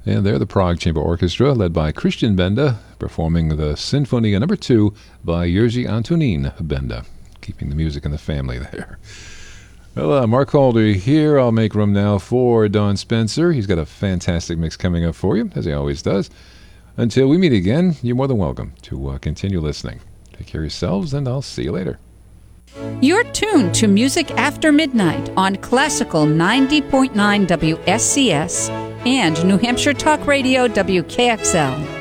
And they're the Prague Chamber Orchestra, led by Christian Benda, performing the Sinfonia No. 2 by Jerzy Antonín Benda, keeping the music in the family there. Well, Mark Calder here. I'll make room now for Don Spencer. He's got a fantastic mix coming up for you, as he always does. Until we meet again, you're more than welcome to continue listening. Take care of yourselves, and I'll see you later. You're tuned to Music After Midnight on Classical 90.9 WSCS and New Hampshire Talk Radio WKXL.